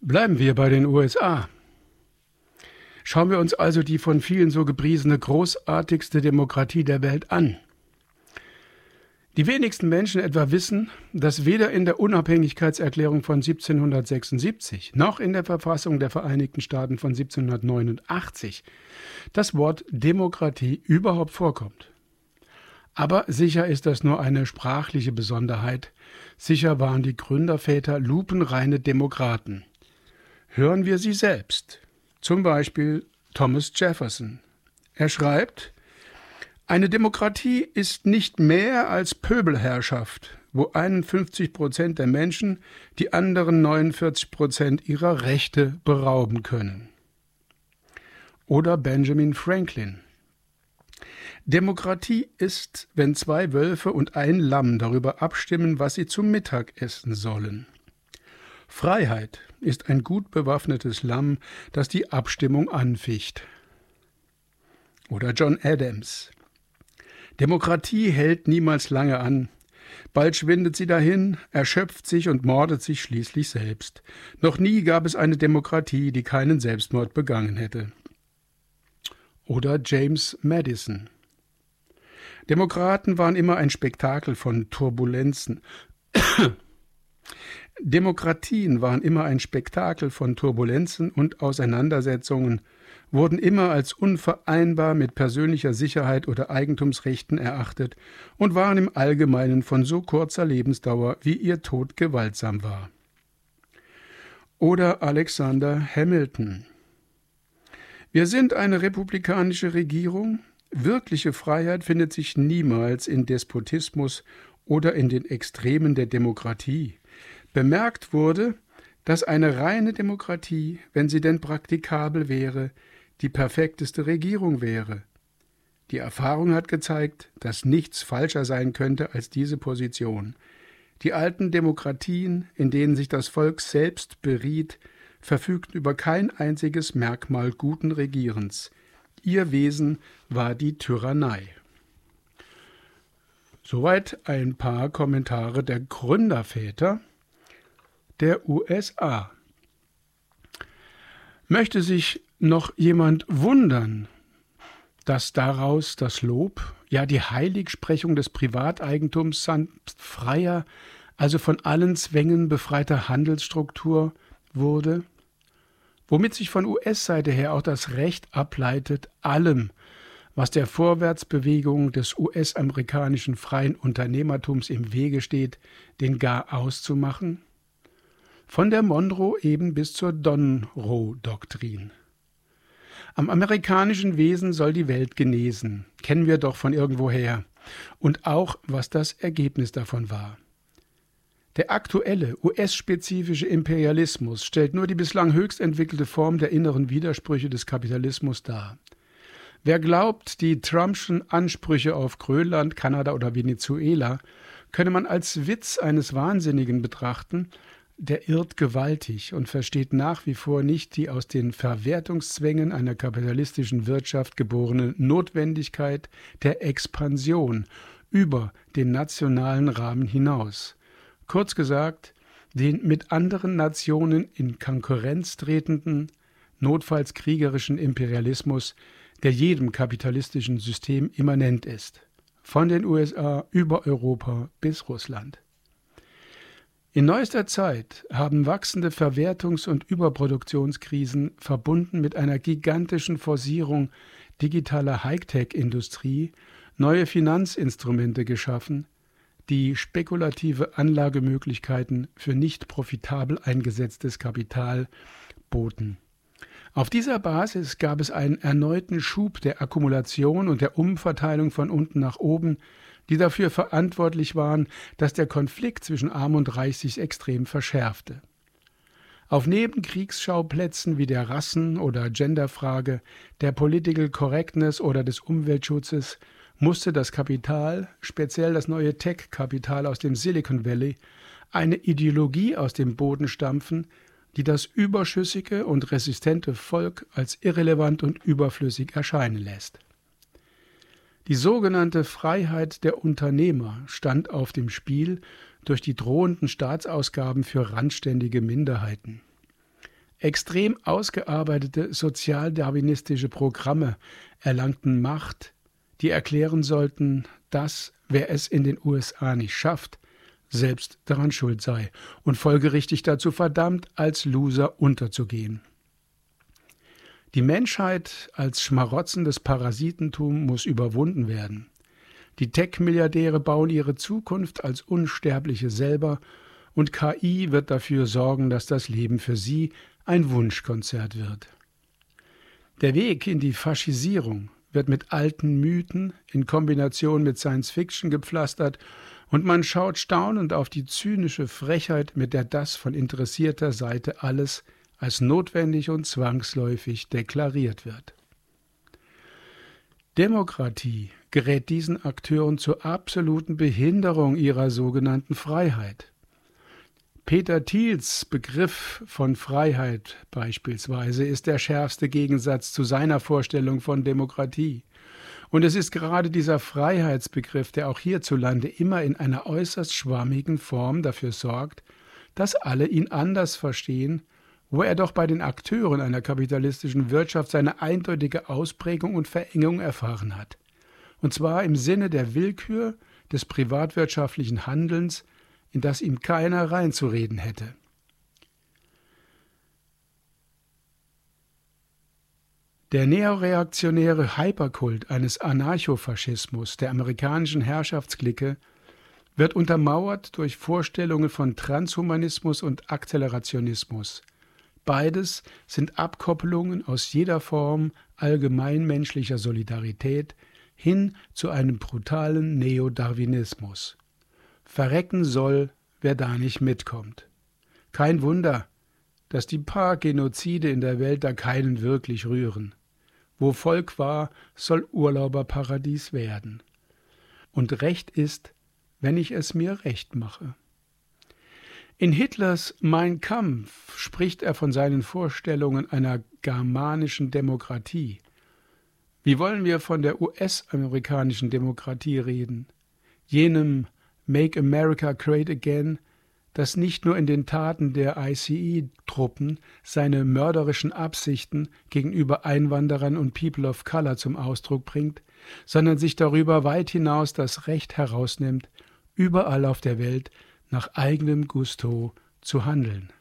Bleiben wir bei den USA. Schauen wir uns also die von vielen so gepriesene großartigste Demokratie der Welt an. Die wenigsten Menschen etwa wissen, dass weder in der Unabhängigkeitserklärung von 1776 noch in der Verfassung der Vereinigten Staaten von 1789 das Wort Demokratie überhaupt vorkommt. Aber sicher ist das nur eine sprachliche Besonderheit. Sicher waren die Gründerväter lupenreine Demokraten. Hören wir sie selbst. Zum Beispiel Thomas Jefferson. Er schreibt: Eine Demokratie ist nicht mehr als Pöbelherrschaft, wo 51% der Menschen die anderen 49% ihrer Rechte berauben können. Oder Benjamin Franklin: Demokratie ist, wenn 2 Wölfe und ein Lamm darüber abstimmen, was sie zum Mittag essen sollen. Freiheit ist ein gut bewaffnetes Lamm, das die Abstimmung anficht. Oder John Adams: Demokratie hält niemals lange an. Bald schwindet sie dahin, erschöpft sich und mordet sich schließlich selbst. Noch nie gab es eine Demokratie, die keinen Selbstmord begangen hätte. Oder James Madison: Demokratien waren immer ein Spektakel von Turbulenzen. Und Auseinandersetzungen, wurden immer als unvereinbar mit persönlicher Sicherheit oder Eigentumsrechten erachtet und waren im Allgemeinen von so kurzer Lebensdauer, wie ihr Tod gewaltsam war. Oder Alexander Hamilton: Wir sind eine republikanische Regierung. Wirkliche Freiheit findet sich niemals in Despotismus oder in den Extremen der Demokratie. Bemerkt wurde, dass eine reine Demokratie, wenn sie denn praktikabel wäre, die perfekteste Regierung wäre. Die Erfahrung hat gezeigt, dass nichts falscher sein könnte als diese Position. Die alten Demokratien, in denen sich das Volk selbst beriet, verfügten über kein einziges Merkmal guten Regierens. Ihr Wesen war die Tyrannei. Soweit ein paar Kommentare der Gründerväter der USA. Möchte sich noch jemand wundern, dass daraus das Lob, ja die Heiligsprechung des Privateigentums samt freier, also von allen Zwängen befreiter Handelsstruktur wurde, womit sich von US-Seite her auch das Recht ableitet, allem, was der Vorwärtsbewegung des US-amerikanischen freien Unternehmertums im Wege steht, den Garaus zu machen? Von der Monroe eben bis zur Donroe-Doktrin. Am amerikanischen Wesen soll die Welt genesen, kennen wir doch von irgendwoher, und auch, was das Ergebnis davon war. Der aktuelle US-spezifische Imperialismus stellt nur die bislang höchst entwickelte Form der inneren Widersprüche des Kapitalismus dar. Wer glaubt, die Trumpschen Ansprüche auf Grönland, Kanada oder Venezuela könne man als Witz eines Wahnsinnigen betrachten, der irrt gewaltig und versteht nach wie vor nicht die aus den Verwertungszwängen einer kapitalistischen Wirtschaft geborene Notwendigkeit der Expansion über den nationalen Rahmen hinaus. Kurz gesagt, den mit anderen Nationen in Konkurrenz tretenden, notfalls kriegerischen Imperialismus, der jedem kapitalistischen System immanent ist, von den USA über Europa bis Russland. In neuester Zeit haben wachsende Verwertungs- und Überproduktionskrisen verbunden mit einer gigantischen Forcierung digitaler Hightech-Industrie neue Finanzinstrumente geschaffen, die spekulative Anlagemöglichkeiten für nicht profitabel eingesetztes Kapital boten. Auf dieser Basis gab es einen erneuten Schub der Akkumulation und der Umverteilung von unten nach oben, die dafür verantwortlich waren, dass der Konflikt zwischen Arm und Reich sich extrem verschärfte. Auf Nebenkriegsschauplätzen wie der Rassen- oder Genderfrage, der Political Correctness oder des Umweltschutzes musste das Kapital, speziell das neue Tech-Kapital aus dem Silicon Valley, eine Ideologie aus dem Boden stampfen, die das überschüssige und resistente Volk als irrelevant und überflüssig erscheinen lässt. Die sogenannte Freiheit der Unternehmer stand auf dem Spiel durch die drohenden Staatsausgaben für randständige Minderheiten. Extrem ausgearbeitete sozialdarwinistische Programme erlangten Macht, die erklären sollten, dass, wer es in den USA nicht schafft, selbst daran schuld sei und folgerichtig dazu verdammt, als Loser unterzugehen. Die Menschheit als schmarotzendes Parasitentum muss überwunden werden. Die Tech-Milliardäre bauen ihre Zukunft als Unsterbliche selber und KI wird dafür sorgen, dass das Leben für sie ein Wunschkonzert wird. Der Weg in die Faschisierung wird mit alten Mythen in Kombination mit Science-Fiction gepflastert und man schaut staunend auf die zynische Frechheit, mit der das von interessierter Seite alles als notwendig und zwangsläufig deklariert wird. Demokratie gerät diesen Akteuren zur absoluten Behinderung ihrer sogenannten Freiheit. Peter Thiels Begriff von Freiheit beispielsweise ist der schärfste Gegensatz zu seiner Vorstellung von Demokratie. Und es ist gerade dieser Freiheitsbegriff, der auch hierzulande immer in einer äußerst schwammigen Form dafür sorgt, dass alle ihn anders verstehen, wo er doch bei den Akteuren einer kapitalistischen Wirtschaft seine eindeutige Ausprägung und Verengung erfahren hat. Und zwar im Sinne der Willkür des privatwirtschaftlichen Handelns, in das ihm keiner reinzureden hätte. Der neoreaktionäre Hyperkult eines Anarchofaschismus der amerikanischen Herrschaftsklicke wird untermauert durch Vorstellungen von Transhumanismus und Akzelerationismus. Beides sind Abkoppelungen aus jeder Form allgemeinmenschlicher Solidarität hin zu einem brutalen Neodarwinismus. Verrecken soll, wer da nicht mitkommt. Kein Wunder, dass die paar Genozide in der Welt da keinen wirklich rühren. Wo Volk war, soll Urlauberparadies werden. Und Recht ist, wenn ich es mir recht mache. In Hitlers Mein Kampf spricht er von seinen Vorstellungen einer germanischen Demokratie. Wie wollen wir von der US-amerikanischen Demokratie reden? Jenem Make America Great Again, das nicht nur in den Taten der ICE-Truppen seine mörderischen Absichten gegenüber Einwanderern und People of Color zum Ausdruck bringt, sondern sich darüber weit hinaus das Recht herausnimmt, überall auf der Welt nach eigenem Gusto zu handeln.